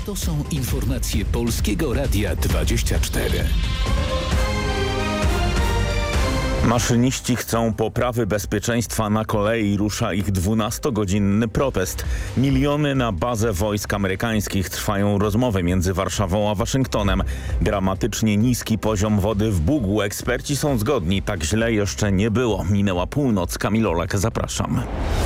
To są informacje Polskiego Radia 24. Maszyniści chcą poprawy bezpieczeństwa na kolei. Rusza ich 12-godzinny protest. Miliony na bazę wojsk amerykańskich. Trwają rozmowy między Warszawą a Waszyngtonem. Dramatycznie niski poziom wody w Bugu. Eksperci są zgodni. Tak źle jeszcze nie było. Minęła północ. Kamil Olak, zapraszam.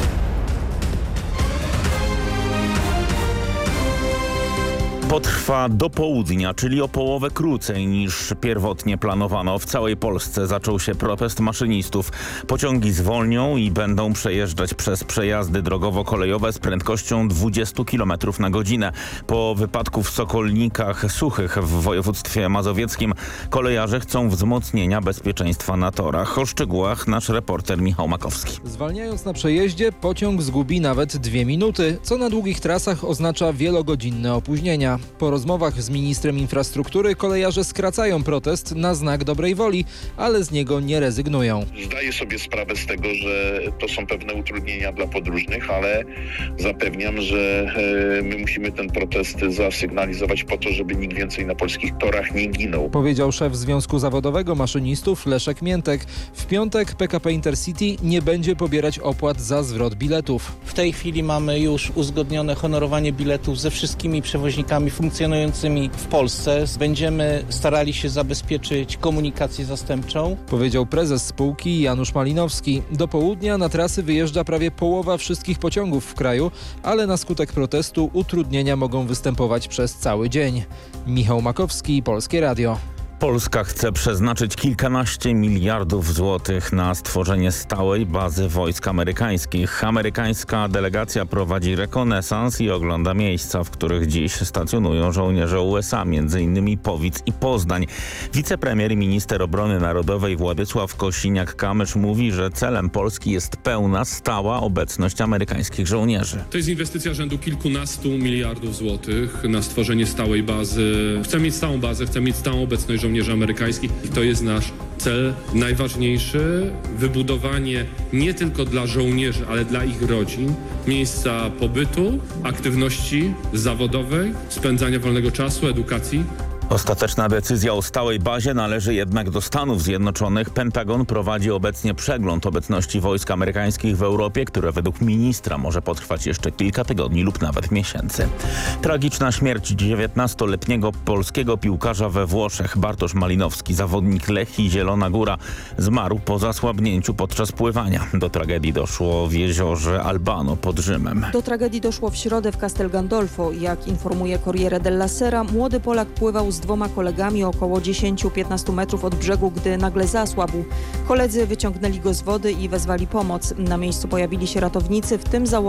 Potrwa do południa, czyli o połowę krócej niż pierwotnie planowano. W całej Polsce zaczął się protest maszynistów. Pociągi zwolnią i będą przejeżdżać przez przejazdy drogowo-kolejowe z prędkością 20 km na godzinę. Po wypadku w Sokolnikach Suchych w województwie mazowieckim kolejarze chcą wzmocnienia bezpieczeństwa na torach. O szczegółach nasz reporter Michał Makowski. Zwalniając na przejeździe, pociąg zgubi nawet 2 minuty, co na długich trasach oznacza wielogodzinne opóźnienia. Po rozmowach z ministrem infrastruktury kolejarze skracają protest na znak dobrej woli, ale z niego nie rezygnują. Zdaję sobie sprawę z tego, że to są pewne utrudnienia dla podróżnych, ale zapewniam, że my musimy ten protest zasygnalizować po to, żeby nikt więcej na polskich torach nie ginął. Powiedział szef Związku Zawodowego Maszynistów Leszek Miętek. W piątek PKP Intercity nie będzie pobierać opłat za zwrot biletów. W tej chwili mamy już uzgodnione honorowanie biletów ze wszystkimi przewoźnikami funkcjonującymi w Polsce. Będziemy starali się zabezpieczyć komunikację zastępczą. Powiedział prezes spółki Janusz Malinowski. Do południa na trasy wyjeżdża prawie połowa wszystkich pociągów w kraju, ale na skutek protestu utrudnienia mogą występować przez cały dzień. Michał Makowski, Polskie Radio. Polska chce przeznaczyć kilkanaście miliardów złotych na stworzenie stałej bazy wojsk amerykańskich. Amerykańska delegacja prowadzi rekonesans i ogląda miejsca, w których dziś stacjonują żołnierze USA, m.in. Powic i Poznań. Wicepremier i minister obrony narodowej Władysław Kosiniak-Kamysz mówi, że celem Polski jest pełna, stała obecność amerykańskich żołnierzy. To jest inwestycja rzędu kilkunastu miliardów złotych na stworzenie stałej bazy. Chcemy mieć stałą bazę, chcemy mieć stałą obecność żołnierzy amerykańskich i to jest nasz cel najważniejszy. Wybudowanie nie tylko dla żołnierzy, ale dla ich rodzin miejsca pobytu, aktywności zawodowej, spędzania wolnego czasu, edukacji. Ostateczna decyzja o stałej bazie należy jednak do Stanów Zjednoczonych. Pentagon prowadzi obecnie przegląd obecności wojsk amerykańskich w Europie, które według ministra może potrwać jeszcze kilka tygodni lub nawet miesięcy. Tragiczna śmierć 19-letniego polskiego piłkarza we Włoszech. Bartosz Malinowski, zawodnik Lechii Zielona Góra, zmarł po zasłabnięciu podczas pływania. Do tragedii doszło w jeziorze Albano pod Rzymem. Do tragedii doszło w środę w Castel Gandolfo. Jak informuje Corriere della Sera, młody Polak pływał z 2 kolegami około 10-15 metrów od brzegu, gdy nagle zasłabł. Koledzy wyciągnęli go z wody i wezwali pomoc. Na miejscu pojawili się ratownicy, w tym załoga